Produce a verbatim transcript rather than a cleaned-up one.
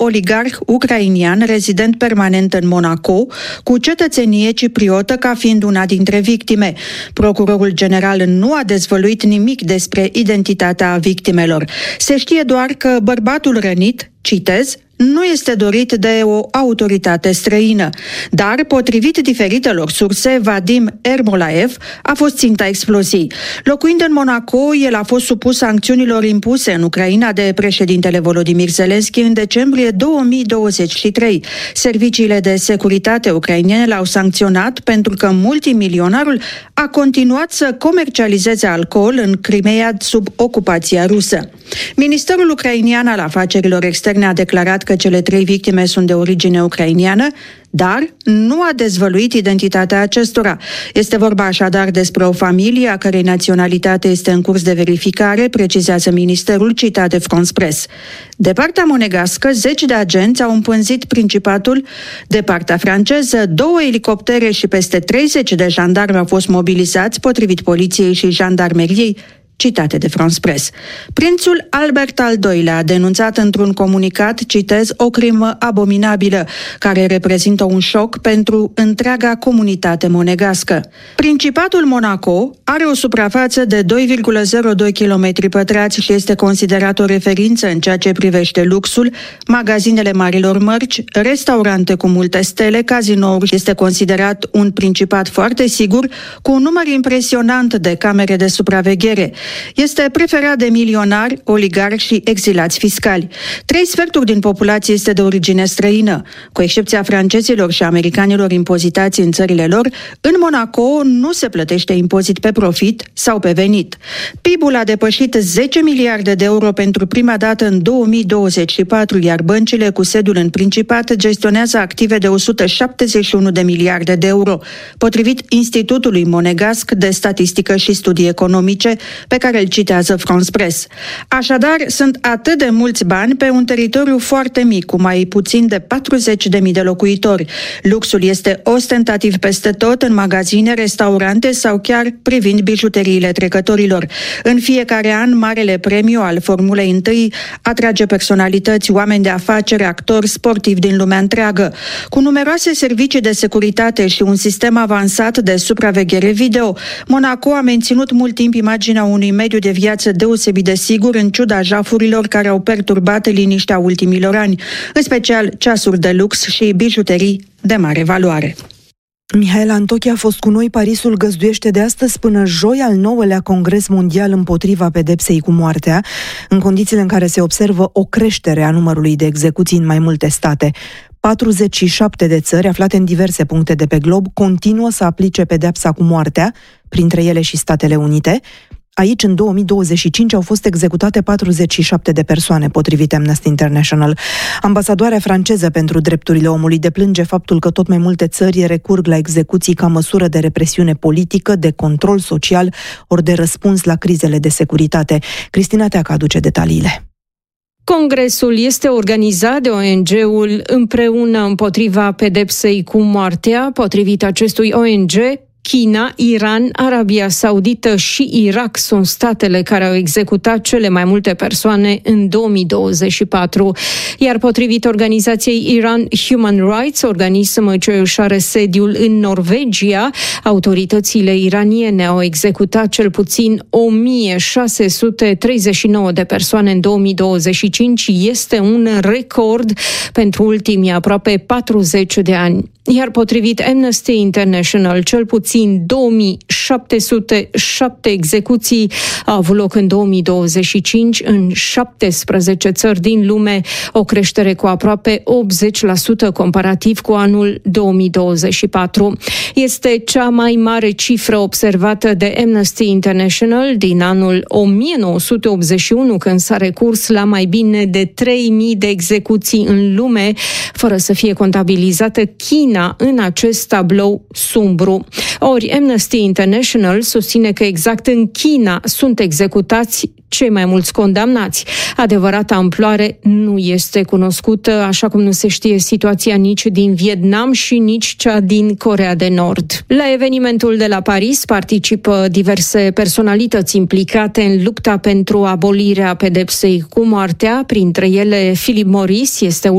oligarh ucrainian rezident permanent în Monaco, cu cetățenie cipriotă ca fiind una dintre victime. Procurorul general nu a dezvăluit nimic despre identitatea victimelor. Se știe doar că bărbatul rănit, citez, nu este dorit de o autoritate străină, dar, potrivit diferitelor surse, Vadim Ermolaev a fost ținta explozii. Locuind în Monaco, el a fost supus sancțiunilor impuse în Ucraina de președintele Volodymyr Zelensky în decembrie două mii douăzeci și trei. Serviciile de securitate ucrainene l-au sancționat pentru că multimilionarul a continuat să comercializeze alcool în Crimea sub ocupația rusă. Ministerul ucrainian al afacerilor externe a declarat că cele trei victime sunt de origine ucrainiană, dar nu a dezvăluit identitatea acestora. Este vorba așadar despre o familie a cărei naționalitate este în curs de verificare, precizează ministerul citat de France Press. De partea monegască, zeci de agenți au împânzit Principatul. De partea franceză, două elicoptere și peste treizeci de jandarmi au fost mobilizați, potrivit poliției și jandarmeriei, citate de France Press. Prințul Albert al doilea a denunțat într-un comunicat, citez, o crimă abominabilă, care reprezintă un șoc pentru întreaga comunitate monegască. Principatul Monaco are o suprafață de doi virgulă zero doi kilometri pătrați și este considerat o referință în ceea ce privește luxul, magazinele marilor mărci, restaurante cu multe stele, cazinouri. Este considerat un principat foarte sigur, cu un număr impresionant de camere de supraveghere. Este preferat de milionari, oligarhi și exilați fiscali. Trei sferturi din populație este de origine străină. Cu excepția francezilor și americanilor impozitați în țările lor, în Monaco nu se plătește impozit pe profit sau pe venit. P I B-ul a depășit zece miliarde de euro pentru prima dată în două mii douăzeci și patru, iar băncile cu sediul în Principat gestionează active de o sută șaptezeci și unu de miliarde de euro, potrivit Institutului Monegasc de Statistică și Studii Economice, pe care îl citează France Press. Așadar, sunt atât de mulți bani pe un teritoriu foarte mic, cu mai puțin de patruzeci de mii de locuitori. Luxul este ostentativ peste tot, în magazine, restaurante sau chiar privind bijuteriile trecătorilor. În fiecare an, marele premiu al Formulei unu atrage personalități, oameni de afaceri, actori, sportivi din lumea întreagă. Cu numeroase servicii de securitate și un sistem avansat de supraveghere video, Monaco a menținut mult timp imaginea unui mediu de viață deosebit de sigur, în ciuda jafurilor care au perturbat liniștea ultimilor ani, în special ceasuri de lux și bijuterii de mare valoare. Mihaela Antochi a fost cu noi. Parisul găzduiește de astăzi până joi al nouălea Congres Mondial împotriva pedepsei cu moartea, în condițiile în care se observă o creștere a numărului de execuții în mai multe state. patruzeci și șapte de țări aflate în diverse puncte de pe glob continuă să aplice pedepsa cu moartea, printre ele și Statele Unite. Aici, în două mii douăzeci și cinci, au fost executate patruzeci și șapte de persoane, potrivit Amnesty International. Ambasadoarea franceză pentru drepturile omului deplânge faptul că tot mai multe țări recurg la execuții ca măsură de represiune politică, de control social, ori de răspuns la crizele de securitate. Cristina Teacă aduce detaliile. Congresul este organizat de O N G-ul Împreună împotriva pedepsei cu moartea. Potrivit acestui O N G, China, Iran, Arabia Saudită și Irak sunt statele care au executat cele mai multe persoane în două mii douăzeci și patru. Iar potrivit organizației Iran Human Rights, organism ce își are sediul în Norvegia, autoritățile iraniene au executat cel puțin o mie șase sute treizeci și nouă de persoane în două mii douăzeci și cinci. Este un record pentru ultimii aproape patruzeci de ani. Iar potrivit Amnesty International, cel puțin două mii șapte sute șapte execuții au avut loc în două mii douăzeci și cinci în șaptesprezece țări din lume, o creștere cu aproape optzeci la sută comparativ cu anul două mii douăzeci și patru. Este cea mai mare cifră observată de Amnesty International din anul o mie nouă sute optzeci și unu, când s-a recurs la mai bine de trei mii de execuții în lume, fără să fie contabilizată China în acest tablou sumbru. Ori Amnesty International susține că exact în China sunt executați cei mai mulți condamnați. Adevărata amploare nu este cunoscută, așa cum nu se știe situația nici din Vietnam și nici cea din Coreea de Nord. La evenimentul de la Paris participă diverse personalități implicate în lupta pentru abolirea pedepsei cu moartea, printre ele Philip Morris este